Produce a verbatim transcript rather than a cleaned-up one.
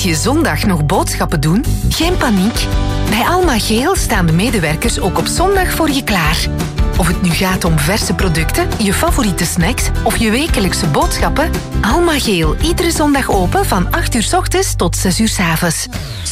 je zondag nog boodschappen doen? Geen paniek. Bij Alma Geel staan de medewerkers ook op zondag voor je klaar. Of het nu gaat om verse producten, je favoriete snacks of je wekelijkse boodschappen, Alma Geel iedere zondag open van acht uur 's ochtends tot zes uur 's avonds.